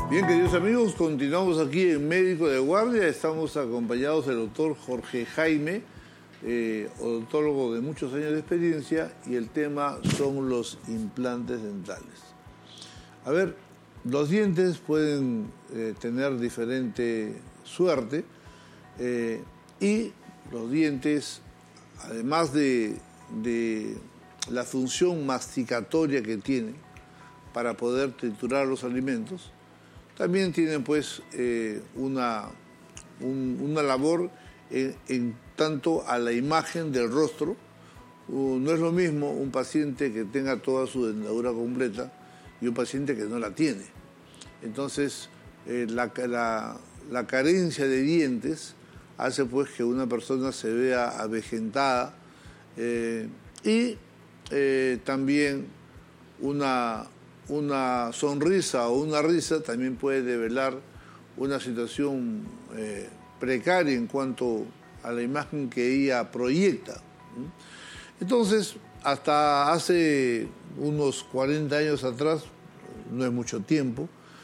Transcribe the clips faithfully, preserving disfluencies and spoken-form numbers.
Bien, queridos amigos, continuamos aquí en Médico de Guardia. Estamos acompañados del doctor Jorge Jaime, eh, odontólogo de muchos años de experiencia, y el tema son los implantes dentales. A ver, los dientes pueden eh, tener diferente suerte eh, y los dientes, además de, de la función masticatoria que tienen para poder triturar los alimentos, también tienen pues eh, una, un, una labor en, en tanto a la imagen del rostro. Uh, no es lo mismo un paciente que tenga toda su dentadura completa y un paciente que no la tiene. Entonces, eh, la, la, la carencia de dientes hace pues que una persona se vea avejentada eh, y eh, también una... una sonrisa o una risa también puede develar una situación eh, precaria en cuanto a la imagen que ella proyecta. Entonces, hasta hace unos cuarenta años atrás, no es mucho tiempo,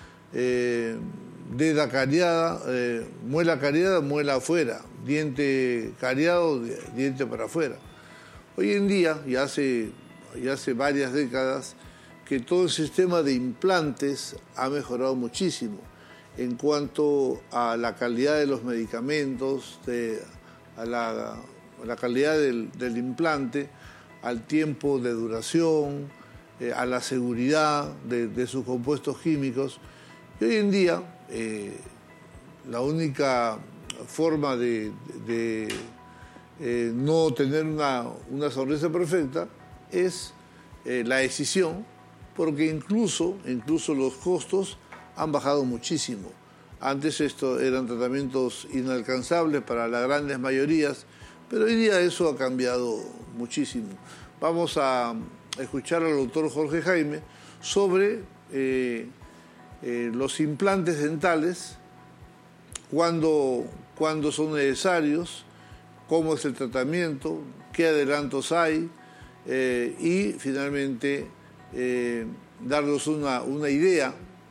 eh, dedo cariada, eh, muela cariada, muela afuera, diente cariado, diente para afuera. Hoy en día, y hace, y hace varias décadas, que todo el sistema de implantes ha mejorado muchísimo en cuanto a la calidad de los medicamentos, de, a, la, a la calidad del, del implante, al tiempo de duración, eh, a la seguridad de, de sus compuestos químicos. Y hoy en día eh, la única forma de, de, de eh, no tener una, una sonrisa perfecta es eh, la decisión, porque incluso, incluso los costos han bajado muchísimo. Antes esto eran tratamientos inalcanzables para las grandes mayorías, pero hoy día eso ha cambiado muchísimo. Vamos a escuchar al doctor Jorge Jaime sobre eh, eh, los implantes dentales, cuándo, cuándo son necesarios, cómo es el tratamiento, qué adelantos hay eh, y finalmente Eh, darnos una, una idea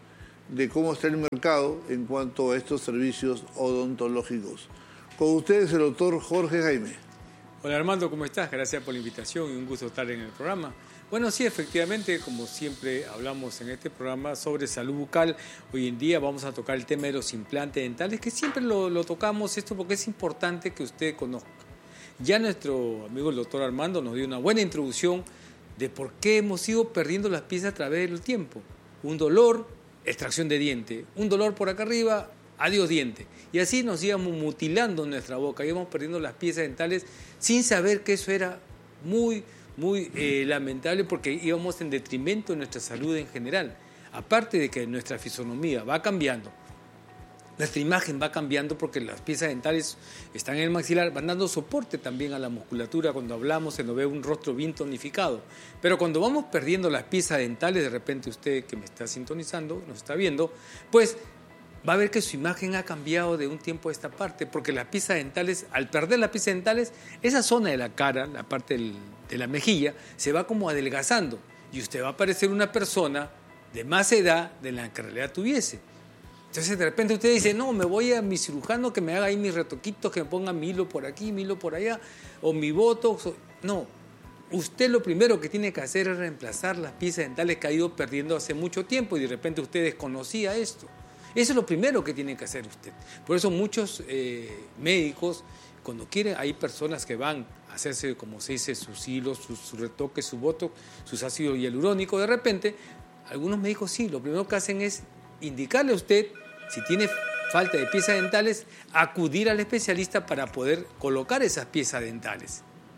de cómo está el mercado en cuanto a estos servicios odontológicos. Con ustedes el doctor Jorge Jaime. Hola Armando, ¿cómo estás? Gracias por la invitación y un gusto estar en el programa. Bueno, sí, efectivamente, como siempre hablamos en este programa sobre salud bucal, hoy en día vamos a tocar el tema de los implantes dentales, que siempre lo, lo tocamos esto porque es importante que usted conozca. Ya nuestro amigo el doctor Armando nos dio una buena introducción de por qué hemos ido perdiendo las piezas a través del tiempo. Un dolor, extracción de diente. Un dolor por acá arriba, adiós diente. Y así nos íbamos mutilando nuestra boca, íbamos perdiendo las piezas dentales sin saber que eso era muy, muy eh, lamentable porque íbamos en detrimento de nuestra salud en general. Aparte de que nuestra fisonomía va cambiando, nuestra imagen va cambiando porque las piezas dentales están en el maxilar, van dando soporte también a la musculatura. Cuando hablamos se nos ve un rostro bien tonificado. Pero cuando vamos perdiendo las piezas dentales, de repente usted que me está sintonizando, nos está viendo, pues va a ver que su imagen ha cambiado de un tiempo a esta parte, porque las piezas dentales, al perder las piezas dentales, esa zona de la cara, la parte del, de la mejilla, se va como adelgazando y usted va a parecer una persona de más edad de la que en realidad tuviese. Entonces de repente usted dice, no, me voy a mi cirujano que me haga ahí mis retoquitos, que me ponga mi hilo por aquí, mi hilo por allá, o mi botox. No, usted lo primero que tiene que hacer es reemplazar las piezas dentales que ha ido perdiendo hace mucho tiempo y de repente usted desconocía esto. Eso es lo primero que tiene que hacer usted. Por eso muchos eh, médicos, cuando quieren, hay personas que van a hacerse, como se dice, sus hilos, sus, sus retoques, su botox, sus ácidos hialurónicos. De repente, algunos médicos sí, lo primero que hacen es indicarle a usted, si tiene falta de piezas dentales, acudir al especialista para poder colocar esas piezas dentales.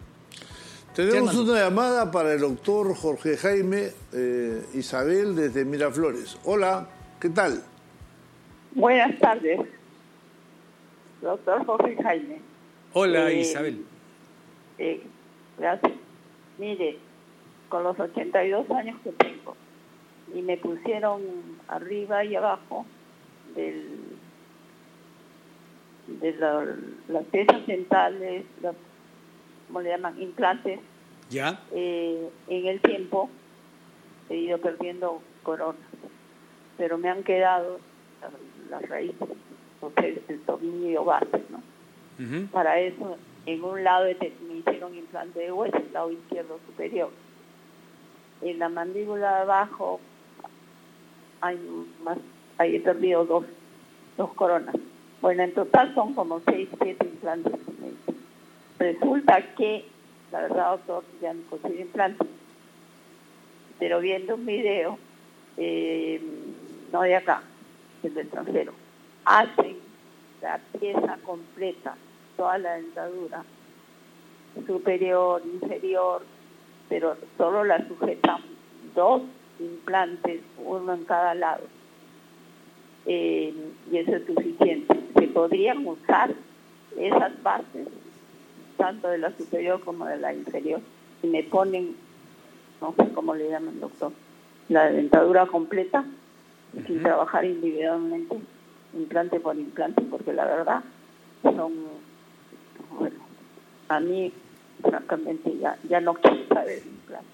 Tenemos una llamada para el doctor Jorge Jaime, eh, Isabel desde Miraflores. Hola, ¿qué tal? Buenas tardes, doctor Jorge Jaime. Hola, eh, Isabel. Eh, gracias. Mire, con los ochenta y dos años que tengo, y me pusieron arriba y abajo del, de la, las piezas dentales, la, ¿cómo le llaman? Implantes. ¿Ya? Eh, en el tiempo he ido perdiendo coronas, pero me han quedado las raíces, o sea, el tornillo base, ¿no? Uh-huh. Para eso, en un lado me hicieron implante de hueso, el lado izquierdo superior. En la mandíbula de abajo hay más, ahí he perdido dos, dos coronas. Bueno, en total son como seis, siete implantes. Resulta que, la verdad, doctor, ya no consigo implantes, pero viendo un video, eh, no de acá, es del extranjero, hacen la pieza completa, toda la dentadura, superior, inferior, pero solo la sujetan dos implantes, uno en cada lado. Eh, y eso es suficiente. Se podrían usar esas bases, tanto de la superior como de la inferior, y me ponen, no sé cómo le llaman, doctor, la dentadura completa, uh-huh. sin trabajar individualmente, implante por implante, porque la verdad son, bueno, a mí francamente ya, ya no quiero saber implante.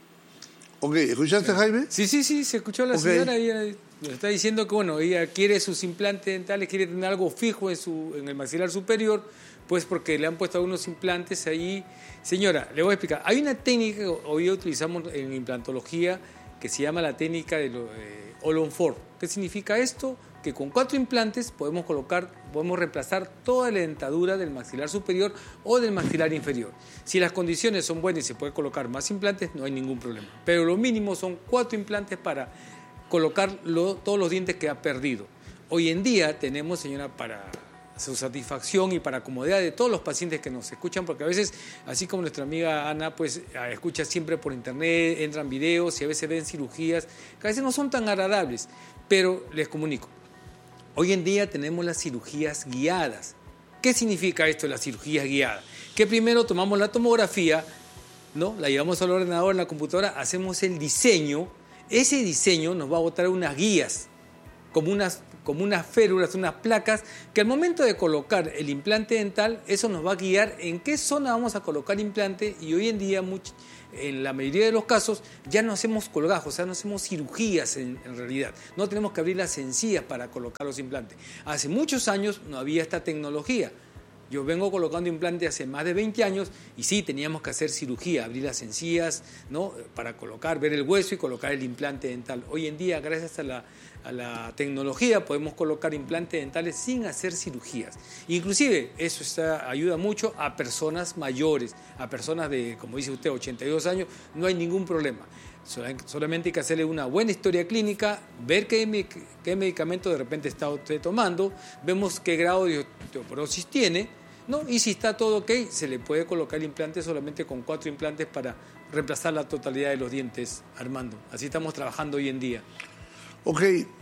Ok, ¿escuchaste, Jaime? Sí, sí, sí, se escuchó la okay. señora, ella está diciendo que, bueno, ella quiere sus implantes dentales, quiere tener algo fijo en su en el maxilar superior, pues porque le han puesto algunos implantes ahí. Señora, le voy a explicar. Hay una técnica que hoy utilizamos en implantología que se llama la técnica de lo, eh, All-on-Four. ¿Qué significa esto? Que con cuatro implantes podemos colocar, podemos reemplazar toda la dentadura del maxilar superior o del maxilar inferior. Si las condiciones son buenas y se puede colocar más implantes, no hay ningún problema. Pero lo mínimo son cuatro implantes para colocar lo, todos los dientes que ha perdido. Hoy en día tenemos, señora, para su satisfacción y para comodidad de todos los pacientes que nos escuchan, porque a veces, así como nuestra amiga Ana, pues escucha siempre por internet, entran videos y a veces ven cirugías que a veces no son tan agradables, pero les comunico. Hoy en día tenemos las cirugías guiadas. ¿Qué significa esto de las cirugías guiadas? Que primero tomamos la tomografía, ¿no? La llevamos al ordenador, en la computadora, hacemos el diseño. Ese diseño nos va a botar unas guías, como unas, como unas férulas, unas placas, que al momento de colocar el implante dental, eso nos va a guiar en qué zona vamos a colocar implante. Y hoy en día, mucho, en la mayoría de los casos, ya no hacemos colgajos, o sea, no hacemos cirugías en, en realidad. No tenemos que abrir las encías para colocar los implantes. Hace muchos años no había esta tecnología. Yo vengo colocando implantes hace más de veinte años y sí, teníamos que hacer cirugía, abrir las encías, ¿no? Para colocar, ver el hueso y colocar el implante dental. Hoy en día, gracias a la, a la tecnología, podemos colocar implantes dentales sin hacer cirugías. Inclusive, eso está, ayuda mucho a personas mayores, a personas de, como dice usted, ochenta y dos años, no hay ningún problema. Solamente hay que hacerle una buena historia clínica, ver qué, qué medicamento de repente está usted tomando, vemos qué grado de osteoporosis tiene, ¿no? Y si está todo ok, se le puede colocar el implante solamente con cuatro implantes para reemplazar la totalidad de los dientes, Armando. Así estamos trabajando hoy en día. Ok,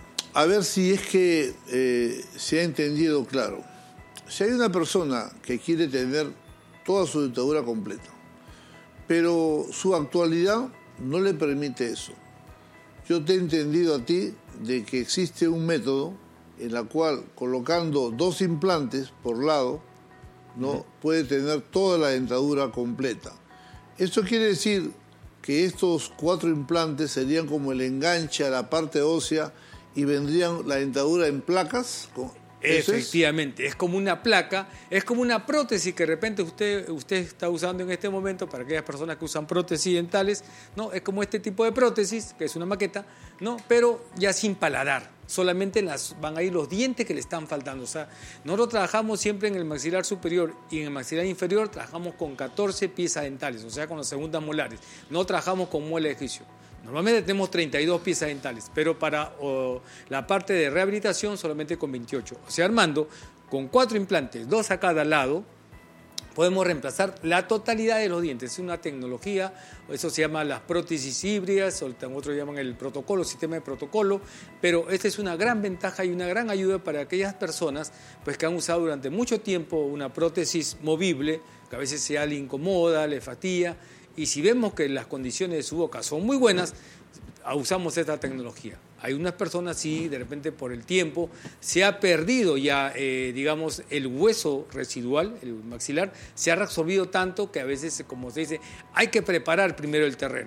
a ver si es que eh, se ha entendido claro. Si hay una persona que quiere tener toda su dentadura completa, pero su actualidad no le permite eso. Yo te he entendido a ti de que existe un método en la cual colocando dos implantes por lado, ¿no? puede tener toda la dentadura completa. Esto quiere decir que estos cuatro implantes serían como el enganche a la parte ósea y vendrían la dentadura en placas. Efectivamente, es como una placa, es como una prótesis que de repente usted, usted está usando en este momento para aquellas personas que usan prótesis dentales, ¿no? Es como este tipo de prótesis, que es una maqueta, ¿no? Pero ya sin paladar, solamente las, van a ir los dientes que le están faltando. O sea, nosotros trabajamos siempre en el maxilar superior y en el maxilar inferior trabajamos con catorce piezas dentales, o sea, con las segundas molares. No trabajamos con muela de juicio. Normalmente tenemos treinta y dos piezas dentales, pero para oh, la parte de rehabilitación solamente con veintiocho. O sea, Armando, con cuatro implantes, dos a cada lado, podemos reemplazar la totalidad de los dientes. Es una tecnología, eso se llama las prótesis híbridas, o otros llaman el protocolo, sistema de protocolo, pero esta es una gran ventaja y una gran ayuda para aquellas personas pues, que han usado durante mucho tiempo una prótesis movible, que a veces se le incomoda, le fatiga. Y si vemos que las condiciones de su boca son muy buenas, usamos esta tecnología. Hay unas personas, sí, de repente por el tiempo, se ha perdido ya, eh, digamos, el hueso residual, el maxilar, se ha reabsorbido tanto que a veces, como se dice, hay que preparar primero el terreno.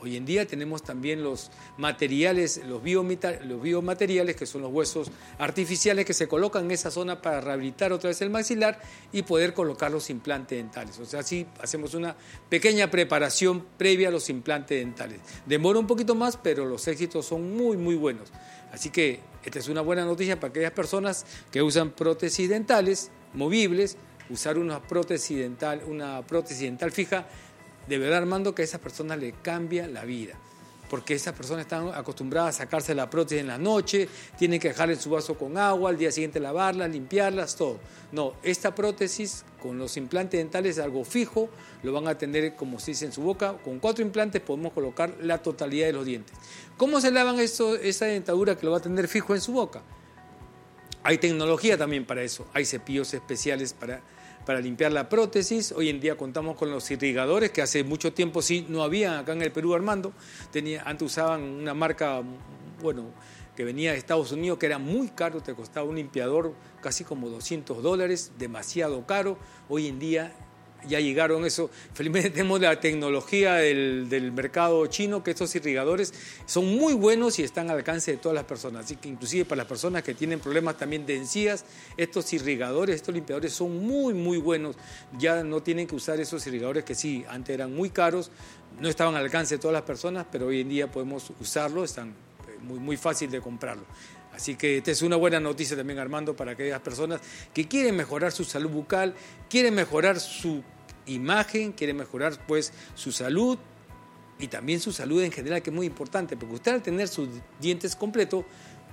Hoy en día tenemos también los materiales, los, biomita, los biomateriales, que son los huesos artificiales que se colocan en esa zona para rehabilitar otra vez el maxilar y poder colocar los implantes dentales. O sea, así hacemos una pequeña preparación previa a los implantes dentales. Demora un poquito más, pero los éxitos son muy, muy buenos. Así que esta es una buena noticia para aquellas personas que usan prótesis dentales movibles. Usar una prótesis dental, una prótesis dental fija, de verdad, Armando, que a esas personas le cambia la vida, porque esas personas están acostumbradas a sacarse la prótesis en la noche, tienen que dejarla en su vaso con agua, al día siguiente lavarlas, limpiarlas, todo. No, esta prótesis con los implantes dentales es algo fijo, lo van a tener, como se dice, en su boca. Con cuatro implantes podemos colocar la totalidad de los dientes. ¿Cómo se lavan esto, esa dentadura que lo va a tener fijo en su boca? Hay tecnología también para eso, hay cepillos especiales para... para limpiar la prótesis. Hoy en día contamos con los irrigadores, que hace mucho tiempo sí no había acá en el Perú, Armando. Tenía, antes usaban una marca, bueno, que venía de Estados Unidos, que era muy caro, te costaba un limpiador casi como doscientos dólares, demasiado caro. Hoy en día ya llegaron eso. Felizmente tenemos la tecnología del, del mercado chino, que estos irrigadores son muy buenos y están al alcance de todas las personas. Así que inclusive para las personas que tienen problemas también de encías, estos irrigadores, estos limpiadores son muy, muy buenos. Ya no tienen que usar esos irrigadores que sí, antes eran muy caros, no estaban al alcance de todas las personas, pero hoy en día podemos usarlo, están muy, muy fácil de comprarlo. Así que esta es una buena noticia también, Armando, para aquellas personas que quieren mejorar su salud bucal, quieren mejorar su imagen, quieren mejorar pues su salud y también su salud en general, que es muy importante, porque usted al tener sus dientes completos,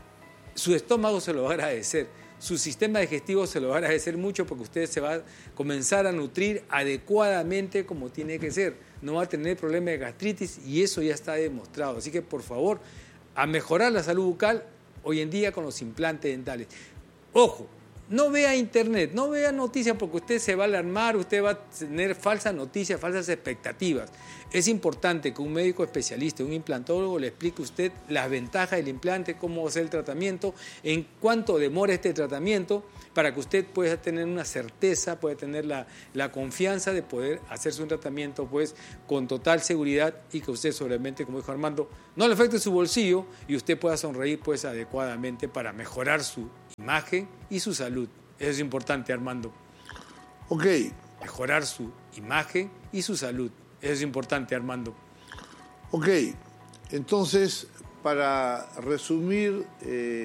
su estómago se lo va a agradecer, su sistema digestivo se lo va a agradecer mucho, porque usted se va a comenzar a nutrir adecuadamente como tiene que ser, no va a tener problema de gastritis y eso ya está demostrado. Así que por favor, a mejorar la salud bucal hoy en día con los implantes dentales. Ojo, no vea internet, no vea noticias, porque usted se va a alarmar, usted va a tener falsas noticias, falsas expectativas. Es importante que un médico especialista, un implantólogo, le explique a usted las ventajas del implante, cómo va a ser el tratamiento, en cuánto demora este tratamiento, para que usted pueda tener una certeza, pueda tener la, la confianza de poder hacerse un tratamiento pues con total seguridad y que usted solamente, como dijo Armando, no le afecte su bolsillo y usted pueda sonreír pues adecuadamente para mejorar su imagen y su salud. Eso es importante, Armando. Ok. Mejorar su imagen y su salud. Eso es importante, Armando. Ok. Entonces, para resumir... Eh...